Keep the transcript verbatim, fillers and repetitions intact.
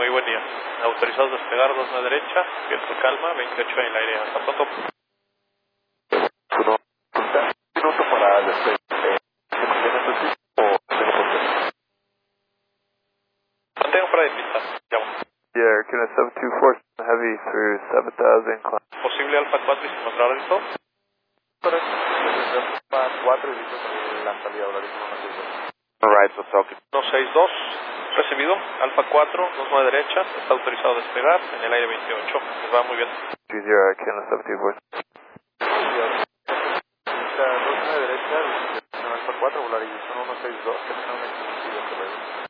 Muy buen día. Autorizados a despegar dos a derecha, viento calma, veintiocho en el aire. Hasta pronto. Minuto para despegar. Mantengo para de pista. Llamo. Yeah, Kilo seven two four heavy through seven thousand. Posible Alfa cuatro y sin mostrar listo. Correcto. Alfa cuatro y listo con la salida horaria. Alright, so talking. uno seis dos. Recibido. Alfa cuatro, dos a derecha. Está autorizado a despegar en el aire veintiocho. Les va muy bien. two zero, Kilo seven two four. dos a derecha, Alfa cuatro, volarizzación uno seis dos, que no me